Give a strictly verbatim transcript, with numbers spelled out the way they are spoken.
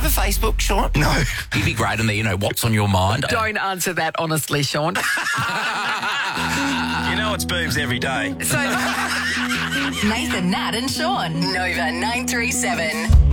a Facebook, Sean? No. You'd be great in the, you know, what's on your mind. Don't answer that honestly, Sean. You know it's boobs every day. So Nathan, Nat and Sean. Nova nine three seven.